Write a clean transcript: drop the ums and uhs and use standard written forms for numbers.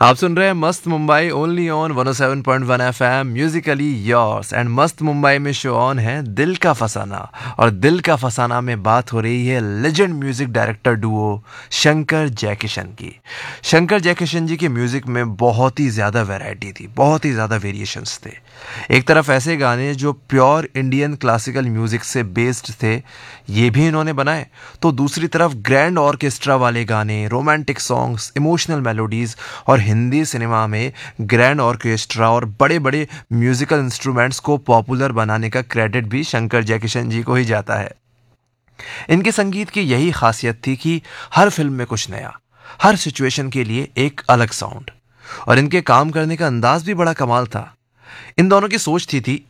आप सुन रहे हैं मस्त Mumbai only on 107.1 FM Musically yours and मस्त मुंबई में शो ऑन है दिल का फसाना। और दिल का फसाना में बात हो रही है legend music director Duo Shankar Jaikishan की। शंकर जयकिशन जी के म्यूजिक में बहुत ही ज़्यादा वैरायटी थी, बहुत ही ज़्यादा वेरिएशंस थे। एक तरफ ऐसे गाने जो प्योर इंडियन क्लासिकल म्यूजिक से बेस्ड थे, ये भी इन्होंने बनाए, तो दूसरी तरफ ग्रैंड ऑर्केस्ट्रा वाले गाने, रोमांटिक सॉन्ग्स, इमोशनल मेलोडीज और हिंदी सिनेमा में ग्रैंड ऑर्केस्ट्रा और बड़े बड़े म्यूजिकल इंस्ट्रूमेंट्स को पॉपुलर बनाने का क्रेडिट भी शंकर जयकिशन जी को ही जाता है। इनके संगीत की यही खासियत थी कि हर फिल्म में कुछ नया, हर सिचुएशन के लिए एक अलग साउंड, और इनके काम करने का अंदाज भी बड़ा कमाल था। इन दोनों की सोच थी